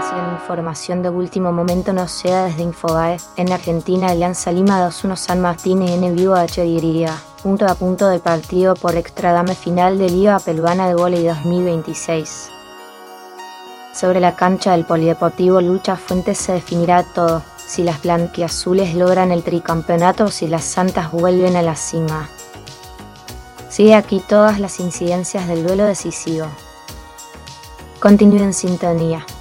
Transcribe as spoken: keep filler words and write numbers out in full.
En información de último momento nos llega desde Infobae. En Argentina, Alianza Lima dos uno San Martín y N Vivo H Y. Punto a punto del partido por extradame final de Liga Peruana de Vóley dos mil veintiséis. Sobre la cancha del Polideportivo Lucha Fuentes se definirá todo, si las blanquiazules logran el tricampeonato o si las santas vuelven a la cima. Sigue aquí todas las incidencias del duelo decisivo. Continúe en sintonía.